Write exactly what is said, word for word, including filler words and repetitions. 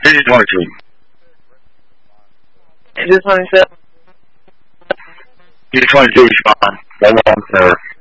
This is twenty-two. Is this twenty-seven? This is twenty-two, respond. That one, sir.